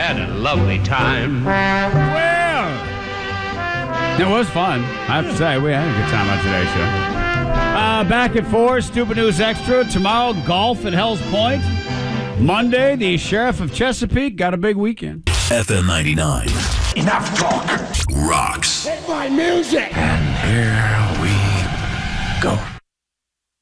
had a lovely time. Well, it was fun. I have to say, we had a good time on today's show. Back at 4, Stupid News Extra. Tomorrow, golf at Hell's Point. Monday, the Sheriff of Chesapeake got a big weekend. FM 99. Enough talk. Rocks. Hit my music. And here we go.